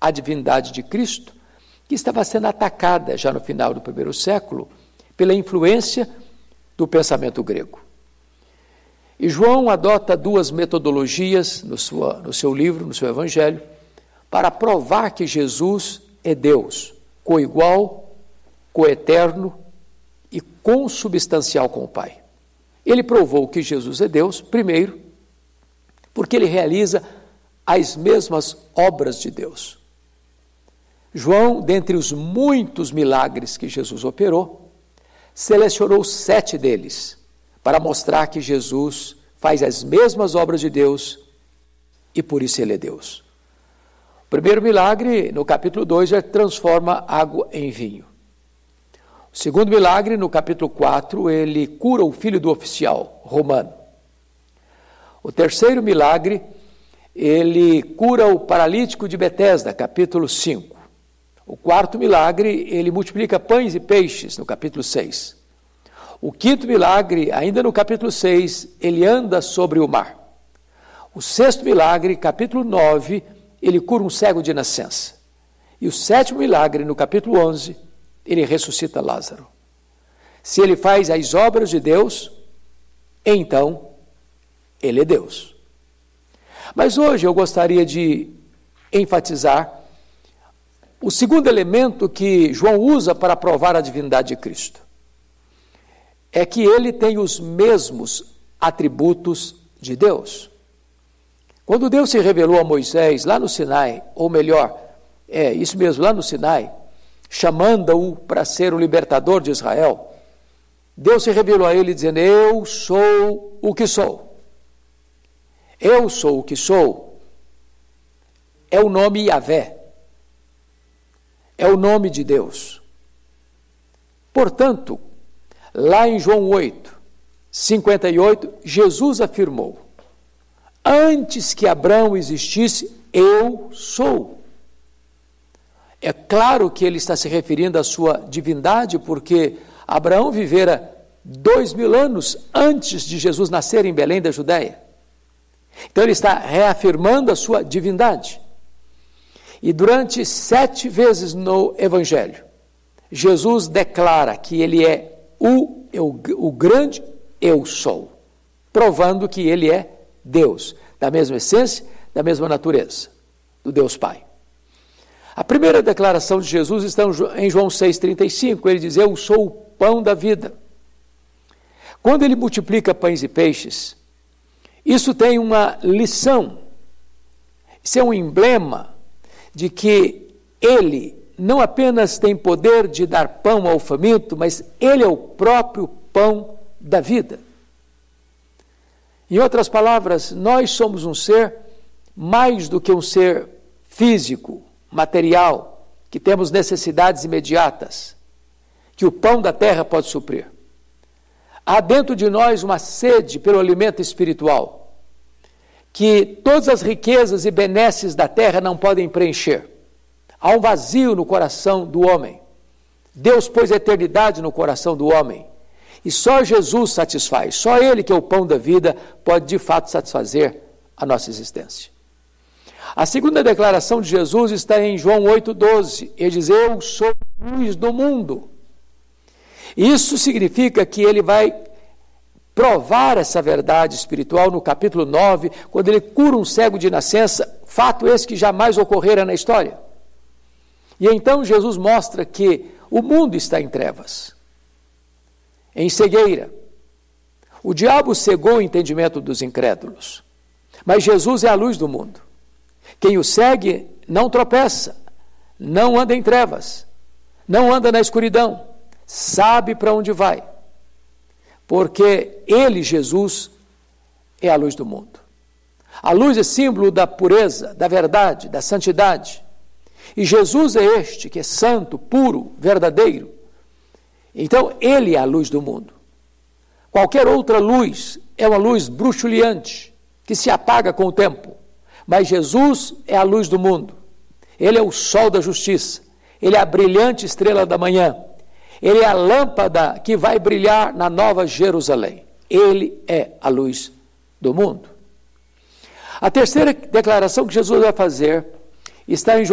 a divindade de Cristo, que estava sendo atacada já no final do primeiro século pela influência do pensamento grego. E João adota duas metodologias no seu livro, no seu evangelho, para provar que Jesus é Deus, coigual, coeterno e consubstancial com o Pai. Ele provou que Jesus é Deus, primeiro, porque ele realiza as mesmas obras de Deus. João, dentre os muitos milagres que Jesus operou, selecionou 7 deles, para mostrar que Jesus faz as mesmas obras de Deus e por isso ele é Deus. O primeiro milagre, no capítulo 2, transforma água em vinho. O segundo milagre, no capítulo 4, ele cura o filho do oficial romano. O terceiro milagre, ele cura o paralítico de Betesda, capítulo 5. O quarto milagre, ele multiplica pães e peixes, no capítulo 6. O quinto milagre, ainda no capítulo 6, ele anda sobre o mar. O sexto milagre, capítulo 9, ele cura um cego de nascença. E o sétimo milagre, no capítulo 11, ele ressuscita Lázaro. Se ele faz as obras de Deus, então ele é Deus. Mas hoje eu gostaria de enfatizar o segundo elemento que João usa para provar a divindade de Cristo. É que ele tem os mesmos atributos de Deus. Quando Deus se revelou a Moisés lá no Sinai, ou melhor, isso mesmo, lá no Sinai, chamando-o para ser o libertador de Israel, Deus se revelou a ele dizendo: eu sou o que sou. Eu sou o que sou. É o nome Yahvé. É o nome de Deus. Portanto, lá em João 8, 58, Jesus afirmou: antes que Abraão existisse, eu sou. É claro que ele está se referindo à sua divindade, porque Abraão vivera 2000 anos antes de Jesus nascer em Belém da Judéia. Então ele está reafirmando a sua divindade. E durante 7 vezes no Evangelho, Jesus declara que ele é o grande eu sou, provando que ele é Deus, da mesma essência, da mesma natureza, do Deus Pai. A primeira declaração de Jesus está em João 6,35, ele diz: eu sou o pão da vida. Quando ele multiplica pães e peixes, isso tem uma lição, isso é um emblema de que ele não apenas tem poder de dar pão ao faminto, mas ele é o próprio pão da vida. Em outras palavras, nós somos um ser mais do que um ser físico, material, que temos necessidades imediatas, que o pão da terra pode suprir. Há dentro de nós uma sede pelo alimento espiritual, que todas as riquezas e benesses da terra não podem preencher. Há um vazio no coração do homem. Deus pôs a eternidade no coração do homem. E só Jesus satisfaz, só Ele, que é o pão da vida, pode de fato satisfazer a nossa existência. A segunda declaração de Jesus está em João 8,12. Ele diz: eu sou a luz do mundo. Isso significa que ele vai provar essa verdade espiritual no capítulo 9, quando ele cura um cego de nascença, fato esse que jamais ocorrera na história. E então Jesus mostra que o mundo está em trevas, em cegueira. O diabo cegou o entendimento dos incrédulos, mas Jesus é a luz do mundo. Quem o segue não tropeça, não anda em trevas, não anda na escuridão, sabe para onde vai, porque ele, Jesus, é a luz do mundo. A luz é símbolo da pureza, da verdade, da santidade. E Jesus é este que é santo, puro, verdadeiro. Então, ele é a luz do mundo. Qualquer outra luz é uma luz bruxuleante, que se apaga com o tempo. Mas Jesus é a luz do mundo. Ele é o sol da justiça. Ele é a brilhante estrela da manhã. Ele é a lâmpada que vai brilhar na Nova Jerusalém. Ele é a luz do mundo. A terceira declaração que Jesus vai fazer está em